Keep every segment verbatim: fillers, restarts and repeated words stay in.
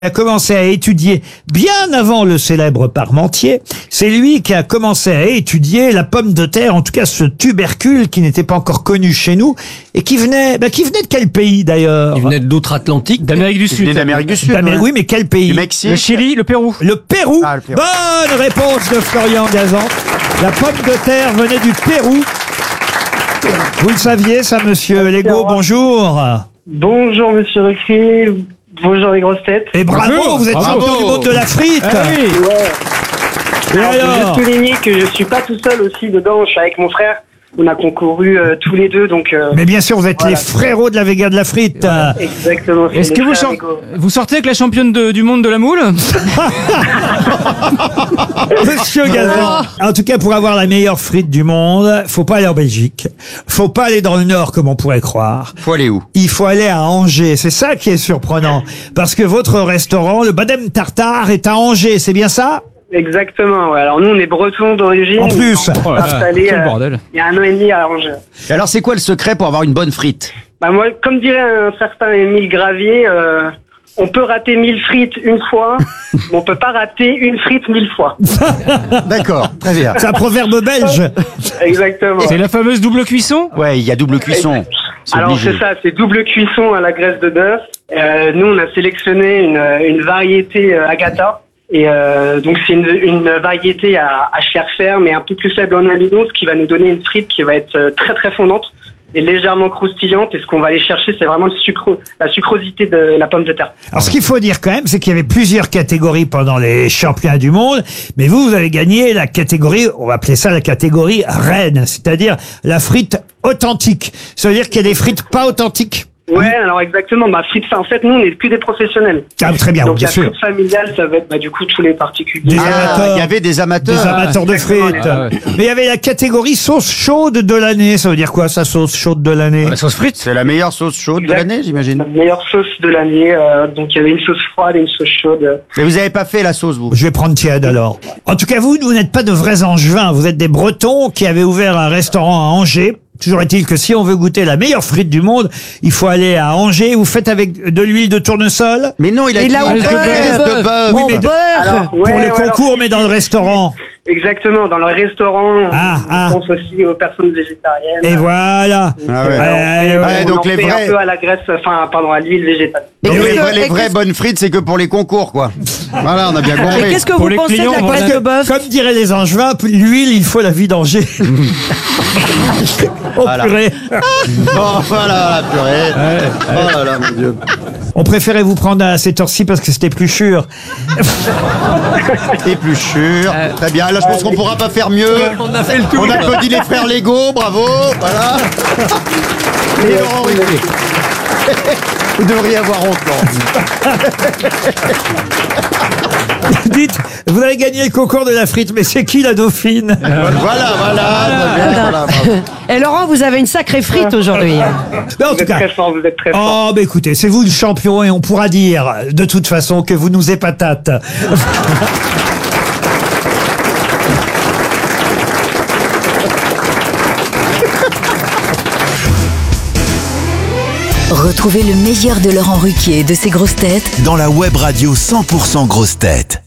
a commencé à étudier bien avant le célèbre Parmentier. C'est lui qui a commencé à étudier la pomme de terre, en tout cas ce tubercule qui n'était pas encore connu chez nous et qui venait, bah, qui venait de quel pays d'ailleurs? Il venait de l'outre-Atlantique. D'Amérique du Il Sud. venait d'Amérique du Sud. D'Amérique, ouais. oui, mais quel pays? Du Mexique. Le Chili, le Pérou. Le Pérou. Ah, le Pérou. Bonne réponse de Florian Gazan. La pomme de terre venait du Pérou. Vous le saviez ça, monsieur Lego? Bonjour. Bonjour Monsieur Ruquier, bonjour les grosses têtes. Et bravo, Bonjour. vous êtes Bravo. champion du monde de la frite. Ah oui. Ouais. Et Alors, je veux alors juste souligner que je suis pas tout seul aussi dedans, je suis avec mon frère. On a concouru euh, tous les deux, donc euh, Mais bien sûr, vous êtes Voilà. les frérots de la Vega de la frite. exactement. c'est Est-ce mes que vous, frères sort- Lego. vous sortez avec la championne de- du monde de la moule? Monsieur Gazan. En tout cas, pour avoir la meilleure frite du monde, faut pas aller en Belgique. Faut pas aller dans le Nord comme on pourrait croire. Faut aller où? Il faut aller à Angers. C'est ça qui est surprenant. Parce que votre restaurant, le Badem Tartare, est à Angers. C'est bien ça? Exactement, ouais. Alors nous on est bretons d'origine. En plus. On s'est Oh là là, installé quel euh, bordel. il y a un an et demi à Angers. Et alors, c'est quoi le secret pour avoir une bonne frite? Bah moi, comme dirait un certain Émile Gravier, euh, on peut rater mille frites une fois, mais on peut pas rater une frite mille fois. D'accord, très bien. C'est un proverbe belge. Exactement. C'est la fameuse double cuisson? Ouais, il y a double cuisson. C'est Alors obligé. c'est ça, c'est double cuisson à la graisse de bœuf. Euh, nous on a sélectionné une, une variété euh, Agatha. Et euh, donc c'est une, une variété à, à chair ferme et un peu plus faible en amidon, ce qui va nous donner une frite qui va être euh, très très fondante et légèrement croustillante. Et ce qu'on va aller chercher, c'est vraiment le sucre, la sucrosité de la pomme de terre. Alors, ce qu'il faut dire quand même, c'est qu'il y avait plusieurs catégories pendant les championnats du monde. Mais vous, vous avez gagné la catégorie, on va appeler ça la catégorie reine. C'est-à-dire la frite authentique. Ça veut dire qu'il y a des frites pas authentiques. Ouais, alors exactement. Bah frite, en fait, nous on n'est que des professionnels. Ah, très bien, Donc bien la sûr. frite familiale, ça va être bah, du coup tous les particuliers. Des Ah, amateurs. il y avait des amateurs. Des amateurs de frites. Ah, ouais. Mais il y avait la catégorie sauce chaude de l'année. Ça veut dire quoi, ça, sauce chaude de l'année? La sauce frite. C'est la meilleure sauce chaude de Exact. l'année, j'imagine. La meilleure sauce de l'année. Euh, donc il y avait une sauce froide et une sauce chaude. Mais vous avez pas fait la sauce, vous? Je vais prendre tiède alors. En tout cas, vous, vous n'êtes pas de vrais Angevins. Vous êtes des Bretons qui avaient ouvert un restaurant à Angers. Toujours est-il que si on veut goûter la meilleure frite du monde, il faut aller à Angers. Vous faites avec de l'huile de tournesol. Mais non, il a Et dit là, on une peut- graisse de bœuf. Oui, mais de- Alors, ouais, pour le ouais, concours, alors, mais dans le restaurant. Exactement, dans le restaurant, Ah, on ah. pense aussi aux personnes végétariennes. Et voilà. Ah ouais. Ouais, On, ouais. donc on en les fait vrais- un peu à la graisse, enfin, pardon, à l'huile végétale. Donc Et les, qu'est-ce vrais- que- les et vraies qu'est-ce- bonnes frites, c'est que pour les concours, quoi. Voilà, on a bien Et compris. qu'est-ce que Pour vous les pensez clients, de la voilà. graisse de bœuf? Comme diraient les Angevins, l'huile, il faut la vie d'Angers. Oh Voilà. purée. Oh, voilà, la purée. Oh là là, mon Dieu. On préférait vous prendre à cette heure-ci parce que c'était plus sûr. Épluchure. Très bien. Là, je pense qu'on pourra pas faire mieux. On a fait le tour. On applaudit les frères Lego. Bravo. Voilà. Et Laurent Ruquier. Vous devriez avoir honte, Laurent. Dites, vous avez gagné le concours de la frite, mais c'est qui la dauphine? Voilà, voilà. Très bien, voilà, bravo. Et Laurent, vous avez une sacrée frite aujourd'hui. Mais en Vous tout êtes cas. très fort, vous êtes très fort. Oh, bah écoutez, c'est vous le champion et on pourra dire de toute façon que vous nous épatate. Retrouvez le meilleur de Laurent Ruquier et de ses grosses têtes dans la web radio cent pour cent grosses têtes.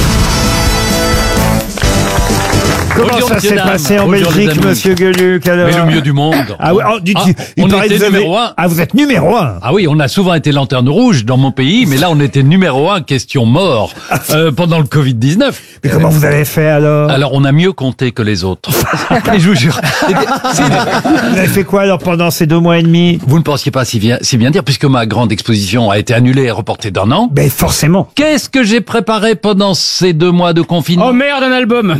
Comment Bonjour, ça messieurs, s'est dames. passé en Bonjour, les Belgique, amis. monsieur Gueluc, alors? Mais le mieux du monde. Ah oui, oh, dites, Ah, il on paraît que était vous avez- numéro un. Ah, vous êtes numéro un. Ah oui, on a souvent été lanterne rouge dans mon pays, mais là on était numéro un, question mort, euh, pendant le covid dix-neuf. Mais comment vous avez fait alors? Alors on a mieux compté que les autres. Et je vous jure. c'est- Vous avez fait quoi alors pendant ces deux mois et demi? Vous ne pensiez pas si bien, si bien dire, puisque ma grande exposition a été annulée et reportée d'un an. Ben forcément. Qu'est-ce que j'ai préparé pendant ces deux mois de confinement? Oh merde, un album.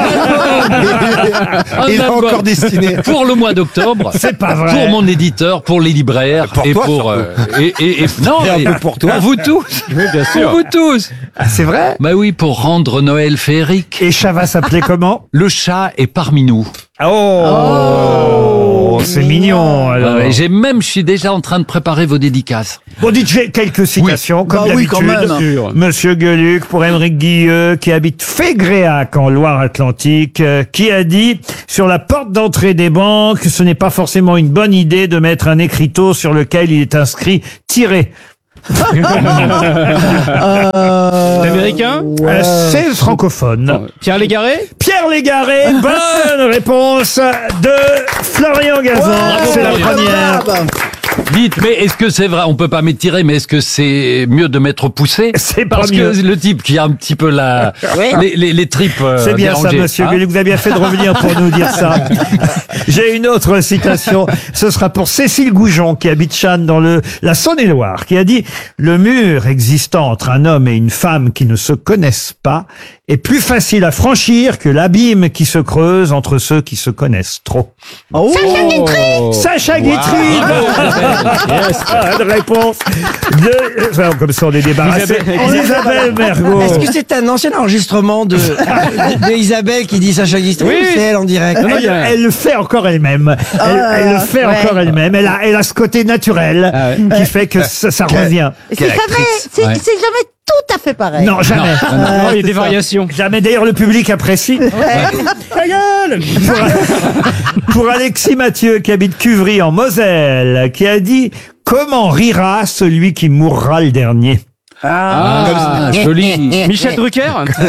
Un Il a album encore destiné. pour le mois d'octobre. C'est pas vrai. Pour mon éditeur, pour les libraires Pour et toi, pour euh, et, et, et non, Et un et- peu pour toi. vous tous. Oui, bien Pour vous tous. Ah, c'est vrai? Bah oui, pour rendre Noël féerique. Et Chava s'appelait comment? Le chat est parmi nous. Oh, c'est mignon alors. Ouais, j'ai même, je suis déjà en train de préparer vos dédicaces. Bon, dites j'ai quelques citations, comme Bah oui, d'habitude. quand même. Monsieur Gueluc, pour Émeric Guilleux, qui habite Fégréac en Loire-Atlantique, euh, qui a dit « Sur la porte d'entrée des banques, ce n'est pas forcément une bonne idée de mettre un écriteau sur lequel il est inscrit « Tiré ». L'américain Euh, C'est francophone. Pierre Légaré Pierre Légaré, bonne réponse de Florian Gazan. C'est la première. Dites, mais est-ce que c'est vrai? On peut pas m'étirer, mais est-ce que c'est mieux de m'être poussé? C'est pas Parce mieux. que le type qui a un petit peu la, les, les, les tripes euh, C'est bien dérangées, ça, monsieur hein. Gueluc. Vous avez bien fait de revenir pour nous dire ça. J'ai une autre citation. Ce sera pour Cécile Goujon, qui habite Channes dans le, la Saône-et-Loire, qui a dit « Le mur existant entre un homme et une femme qui ne se connaissent pas est plus facile à franchir que l'abîme qui se creuse entre ceux qui se connaissent trop. » Sacha Guitry. Sacha Guitry. Bonne réponse de... Enfin, comme ça, on est débarrassé. Isabelle- Isabelle Mergo. Est-ce que c'est un ancien enregistrement de, de, de Isabelle qui dit Sacha Guitry Oui. ou c'est elle en direct? Non, non, il y Elle, a- elle le fait encore elle-même. Elle, Ah, elle le fait ouais. encore elle-même. Elle a, elle a ce côté naturel Ah ouais. qui fait que ça, ça revient. C'est jamais, c'est Ouais. c'est jamais tout à fait pareil. Non, jamais. Non, il y a des variations. Jamais. D'ailleurs, le public apprécie. Ta gueule pour, pour Alexis Mathieu, qui habite Cuvry en Moselle, qui a dit « Comment rira celui qui mourra le dernier ?» Ah, joli. Michel Drucker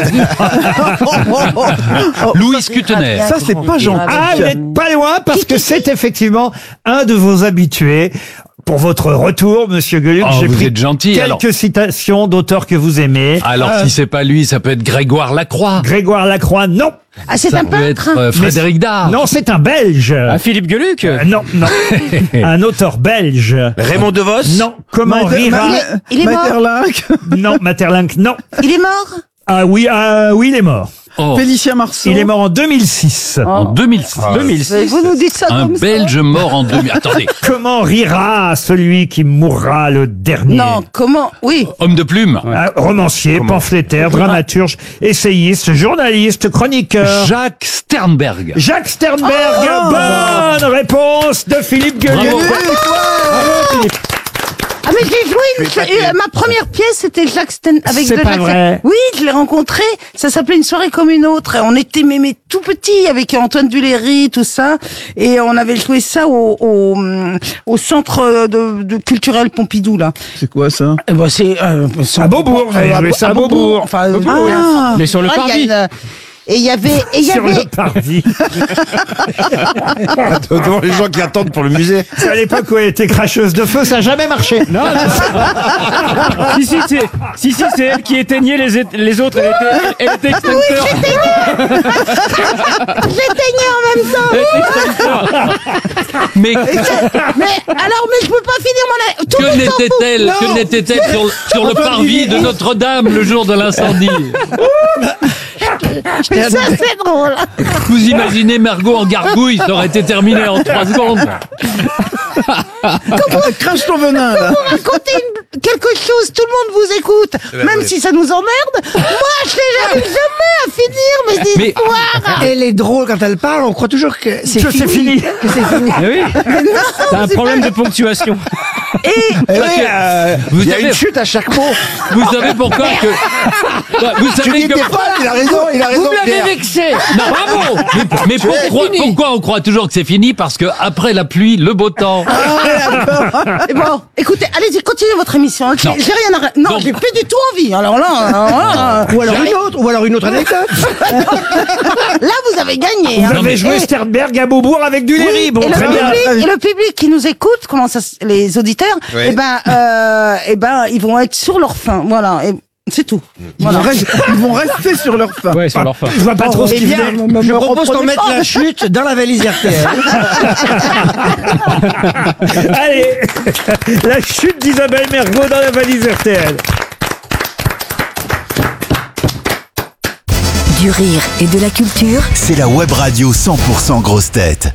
Louise Kutener. Ça, c'est pas gentil. Ah, vous n'êtes pas loin parce que c'est effectivement un de vos habitués. Pour votre retour, monsieur Gueluc, Oh, j'ai vous pris êtes gentil, quelques alors. citations d'auteurs que vous aimez. Alors, si c'est pas lui, ça peut être Grégoire Lacroix. Grégoire Lacroix, non. Ah, c'est Ça un peut peintre. être euh, Frédéric Dard. Non, c'est un Belge. Ah, Philippe Gueluc Euh, non, non. Un auteur belge. Raymond DeVos. Non. Comment Mater- rira Il est, il est mort. Maeterlinck. Non, Maeterlinck, non. Il est mort. Ah oui, ah oui, il est mort. Oh, Félicien Marceau. Il est mort en deux mille six. en deux mille six. deux mille six. Vous nous dites ça Un comme Belge mort en deux mille. Attendez. Comment rira celui qui mourra le dernier? ça. Non, comment? Oui. Homme de plume. Ah, romancier, pamphlétaire, dramaturge, essayiste, journaliste, chroniqueur. Jacques Sternberg. Jacques Sternberg, bonne réponse de Philippe Gueluc. Bravo. Bravo, Philippe. Ah, mais j'ai joué une, euh, ma première pièce, c'était Jacques Sten avec C'est de pas Jacques vrai. Oui, je l'ai rencontré. Ça s'appelait Une soirée comme une autre. On était mémé tout petit avec Antoine Duléry, tout ça, et on avait joué ça au au, au centre de, de culturel Pompidou là. C'est quoi ça? Eh ben, c'est euh, À Beaubourg, vous avez joué ça à Beaubourg. Enfin, euh, Ah, mais sur le ah, il y a parvis. une- Et il y avait, et il y Sur avait, le parvis. Devant les gens qui attendent pour le musée. C'est à l'époque où elle était cracheuse de feu, ça n'a jamais marché. Non, non. si, si, c'est, si, si, c'est elle qui éteignait les, é- les autres. Elle était, elle était extincteur. j'éteignais en même temps. Elle était extincteur. Mais Mais alors, mais je peux pas finir mon, tout le que monde s'en fout. n'était-elle, Non. que n'était-elle sur, sur le parvis de Notre-Dame le jour de l'incendie? Mais ça, c'est drôle. Vous imaginez Margot en gargouille, ça aurait été terminé en trois secondes. Crache ton venin, là. Vous racontez une- quelque chose, tout le monde vous écoute, même si ça nous emmerde. Moi, je n'arrive jamais à finir mes Mais- histoires. Elle est drôle quand elle parle, on croit toujours que c'est Que fini. c'est fini. Que c'est fini. Eh oui, Mais non, t'as un c'est problème pas- de ponctuation. Et Eh oui, euh, Vous il y a savez- une chute à chaque mot. Vous savez pourquoi que... Ouais, Vous Tu savez n'y que... étais pas, il a raison, il a raison. vous me l'avez Pierre. vexé. Non, bravo. Mais, mais pourquoi, pourquoi on croit toujours que c'est fini? Parce que après la pluie, le beau temps. Et bon, écoutez, allez-y, continuez votre émission. J'ai Non. j'ai rien à... ra- Non, Donc- j'ai plus du tout envie. Alors là, alors là, Ou alors une autre, ou alors une autre anecdote. là, vous avez gagné. Vous hein. avez joué Et- Sternberg à Beaubourg avec du Léry. Bon, et, le très bien. public, et le public qui nous écoute, comment ça, s- les auditeurs, Oui. eh ben, euh, eh ben, ils vont être sur leur faim. Voilà. Et c'est tout. Ils vont rester- ils vont rester sur leur fin. Ouais, sur leur fin. Je vois pas trop ce Eh qu'il bien, voulait. je propose qu'on mette la chute dans la valise R T L. Allez, la chute d'Isabelle Mergo dans la valise R T L. Du rire et de la culture. C'est la web radio cent pour cent grosse tête.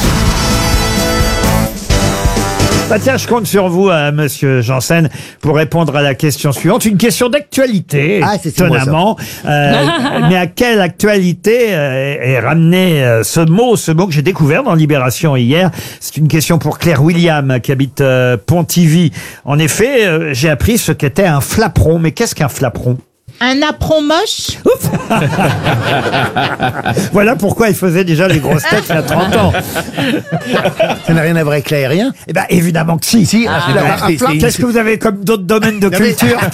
Bah tiens, je compte sur vous, hein, monsieur Janssen, pour répondre à la question suivante. Une question d'actualité, Ah, c'est- c'est moi, ça. étonnamment. Euh, mais à quelle actualité euh, est ramené euh, ce mot, ce mot que j'ai découvert dans Libération hier? C'est une question pour Claire William, qui habite euh, Pontivy. En effet, euh, j'ai appris ce qu'était un flapperon. Mais qu'est-ce qu'un flapperon? Un apron moche. Voilà pourquoi il faisait déjà les grosses têtes il y a trente ans. Ça n'a rien à voir avec l'aérien? Eh ben, évidemment que si. Si, Ah, c'est ben, la- c'est- c'est- Qu'est-ce que vous avez comme d'autres domaines de Non, mais- culture que-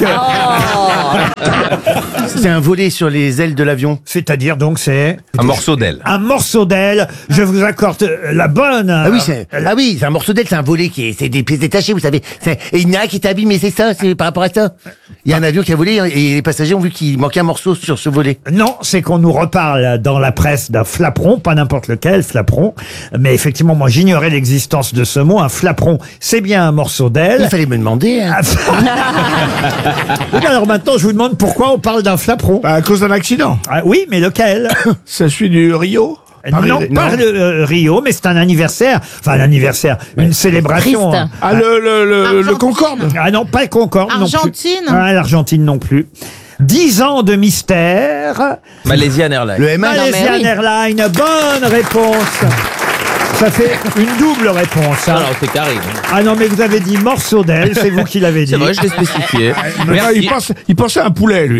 C'est un volet sur les ailes de l'avion. C'est-à-dire, donc, c'est Un morceau d'aile. un morceau d'aile. Je vous accorde euh, la bonne. Ah oui, c'est ah oui, c'est un morceau d'aile, c'est un volet qui est, c'est des pièces détachées, vous savez. C'est- Et il y en a un qui est abîmé, c'est ça, c'est par rapport à ça. Il y a un avion qui a volé et les passagers ont vu qu'il manquait un morceau sur ce volet. Non, c'est qu'on nous reparle dans la presse d'un flapperon, pas n'importe lequel flapperon, mais effectivement, moi j'ignorais l'existence de ce mot. Un flapperon, c'est bien un morceau d'aile. Il fallait me demander. Hein. Oui, alors maintenant, je vous demande pourquoi on parle d'un flapperon. À cause d'un accident. Ah, oui, mais lequel? Ça suit du Rio. Non, pas le euh, Rio, mais c'est un anniversaire. Enfin, un anniversaire, une célébration. Triste. Ah, le, le, le, le Argentine. Concorde. Ah non, pas le Concorde non plus. Argentine. Ah, l'Argentine non plus. Dix ans de mystère. Malaysian Airlines. Le M un. Malaysian oui. Airlines, bonne réponse. Ça fait une double réponse. hein. Alors, c'est carré. Ah non, mais vous avez dit morceau d'aile, c'est vous qui l'avez dit. C'est vrai, je l'ai spécifié. Mais non, il, pense, il pensait à un poulet, lui.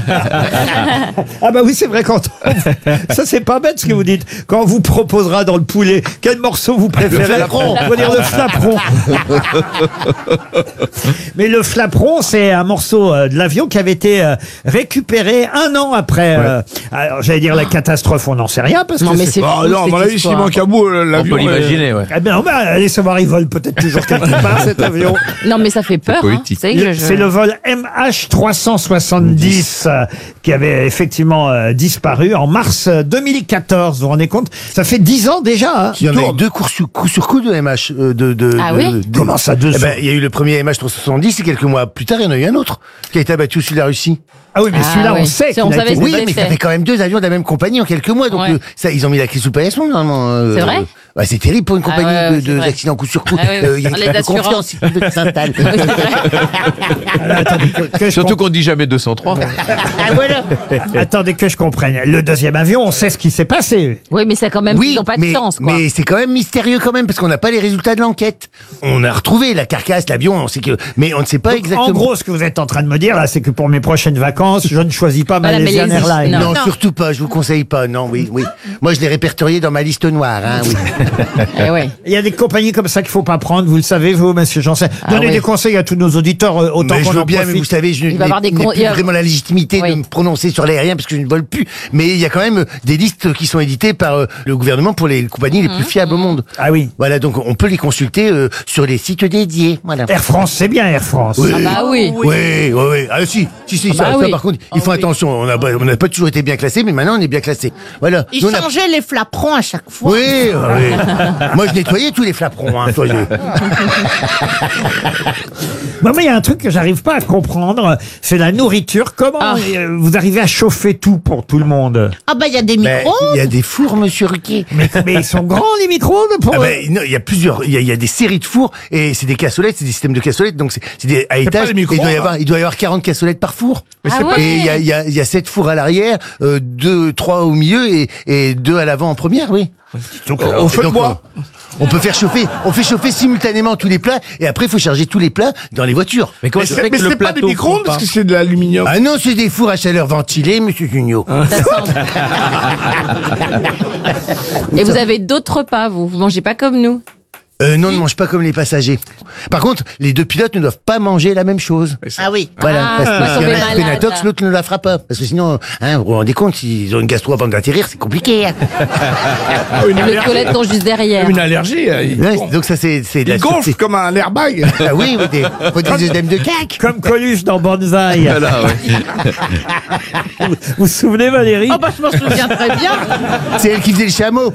Ah bah oui, c'est vrai, quand on- ça c'est pas bête ce que vous dites. Quand on vous proposera dans le poulet, quel morceau vous préférez? flapperon. On va dire le flapperon. Mais le flapperon, c'est un morceau euh, de l'avion qui avait été euh, récupéré un an après. euh, alors j'allais dire la catastrophe, on n'en sait rien parce Non, que mais c'est- c'est Oh fou, non, à cette mon avis, s'il histoire. manque un bout, euh, On l'avion. peut l'imaginer, ouais. Eh ben, non, bah, allez savoir, il vole peut-être toujours quelque part cet avion. Non, mais ça fait peur. Hein. poétique. C'est que Le- je- C'est le vol M H trois cent soixante-dix euh, qui avait effectivement euh, disparu en mars euh, deux mille quatorze. Vous vous rendez compte? Ça fait dix ans déjà. Hein. Il y en a eu deux coups sur, coup sur coup de M H. euh, de, de, Ah de- oui de- Comment ça, deux Eh ans ben, il y a eu le premier M H trois cent soixante-dix et quelques mois plus tard, il y en a eu un autre qui a été abattu au-dessus de la Russie. Ah oui, mais Ah celui-là, on oui. sait Si qu'il on a savait été... ce Oui, que mais fait. ça fait quand même deux avions de la même compagnie en quelques mois, donc Ouais. euh, ça, ils ont mis la clé sous plafond normalement. euh, C'est vrai bah, c'est terrible pour une Ah compagnie ouais, ouais, de, c'est de vrai. accidents coup sur coup. Ah oui, oui. Euh, Il y a une Les certaine assurances. confiance si tu veux, qui s'installe. Oui, c'est vrai. Alors, attendez, que, que je Surtout com- qu'on dit jamais deux cent trois. Ah voilà. attendez que je comprenne. Le deuxième avion, on sait ce qui s'est passé. Oui, mais c'est quand même, Oui, ils n'ont pas de mais, chance, quoi. mais c'est quand même mystérieux quand même parce qu'on n'a pas les résultats de l'enquête. On a retrouvé la carcasse, l'avion, on sait que, mais on ne sait pas Donc, exactement. en gros, ce que vous êtes en train de me dire là, c'est que pour mes prochaines vacances, je ne choisis pas Pas la Malaysian Malaisie, Airlines. non, Non. surtout pas. Je vous conseille pas. Non, oui, oui. Moi, je l'ai répertorié dans ma liste noire. Hein, oui. Eh ouais. Il y a des compagnies comme ça qu'il faut pas prendre. Vous le savez, vous, Monsieur Janssen. Ah Donnez oui. des conseils à tous nos auditeurs euh, autant Mais je qu'on veux en bien, mais profite. vous savez, je Il n'ai va y avoir des n'ai con- plus il y a- vraiment la légitimité Oui. de me prononcer sur l'aérien parce que je ne vole plus. Mais il y a quand même des listes qui sont éditées par euh, le gouvernement pour les compagnies les plus fiables au monde. Ah oui. Voilà, donc on peut les consulter euh, sur les sites dédiés. Voilà. Air France, c'est bien Air France. Oui. Ah bah oui. Oui, oui, oui. Ah si, si, si, Ah ça, bah ça, oui. par contre, ils font attention. On n'a pas, on n'a pas toujours été bien classés, mais maintenant on est bien classés. Voilà. Ils Nous, on a- changeaient les flaperons à chaque fois. Oui, oui. Moi, je nettoyais tous les flaperons. Hein, soyez. Moi, mais il y a un truc que j'arrive pas à comprendre, c'est la nourriture. Comment Ah. euh, vous arrivez à chauffer tout pour tout le monde? Ah bah il y a des Ben, micros. il y a des fours, Monsieur Ruquier. Mais, mais ils sont grands les micro-ondes pour Ah ben, non, il y a plusieurs, il y a, il y a des séries de fours et c'est des cassolettes, c'est des systèmes de cassolettes, donc c'est c'est des à pas étage. les et micro-ondes, il doit y hein. avoir, il doit y avoir quarante cassolettes par four. Ah c'est pas- Et il y a, il y a, il y a sept fours à l'arrière, euh, deux, trois au milieu et, et deux à l'avant en première, oui. Donc, Alors, au feu de donc, bois. On, on peut faire chauffer, on fait chauffer simultanément tous les plats et après il faut charger tous les plats dans les voitures. Mais comment Mais ça c'est fait mais que le c'est pas des plateau micro-ondes prend parce pas que c'est de l'aluminium. Ah non, c'est des fours à chaleur ventilée, Monsieur Junio. Ça sent- Et vous avez d'autres repas, vous. Vous mangez pas comme nous. Euh, non, ne mange pas comme les passagers. Par contre, les deux pilotes ne doivent pas manger la même chose. Ah oui. Voilà, Ah, parce moi, que s'il y en a tomber un qui fait malade. l'intox, l'autre ne la fera pas. Parce que sinon, hein, vous vous rendez compte, s'ils ont une gastro avant d'atterrir, c'est compliqué. Hein. Une Les allergie. toilettes sont juste derrière. Une allergie. euh, Il, Ouais, gonfle. donc ça, c'est c'est de la Il gonfle sûreté. comme un airbag. Ah oui, oui, des, faut des œdèmes de cac. Comme Coluche dans Banzai. Voilà, ouais. Vous vous souvenez, Valérie? Ah bah je m'en souviens très bien. C'est elle qui faisait le chameau.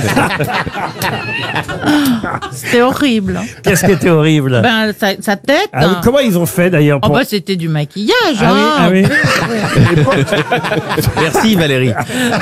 C'était horrible. Qu'est-ce qui était horrible? Ben sa, sa tête. Ah oui, hein. comment ils ont fait d'ailleurs Oh pour... bah c'était du maquillage. Ah oui, hein. ah oui. Merci Valérie.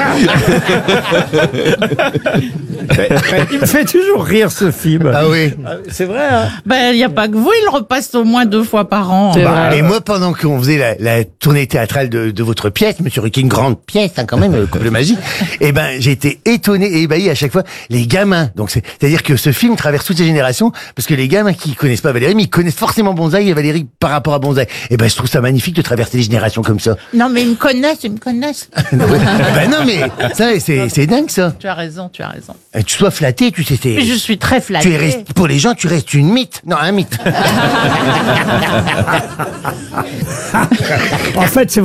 Il me fait toujours rire ce film. Ah oui. C'est vrai, hein? Ben il y a pas que vous, il le repasse au moins deux fois par an. C'est Bah, vrai. Et moi, pendant qu'on faisait la, la tournée théâtrale de, de votre pièce, Monsieur Ruquier, une grande pièce, hein, quand même, euh, couple magique, eh ben, j'ai été étonné et ébahi à chaque fois. Les gamins, donc c'est, c'est-à-dire que ce film traverse traverse toutes les générations, parce que les gamins qui connaissent pas Valérie, mais ils connaissent forcément Bonsaï et Valérie par rapport à Bonsaï. Et ben, je trouve ça magnifique de traverser les générations comme ça. Non, mais ils me connaissent, ils me connaissent. Ben non, mais ça, c'est, c'est dingue, ça. Tu as raison, tu as raison. Et tu sois flatté, tu sais, c'est... Mais je suis très flattée. Tu es rest- pour les gens, tu restes une mythe. Non, un mythe. En fait, c'est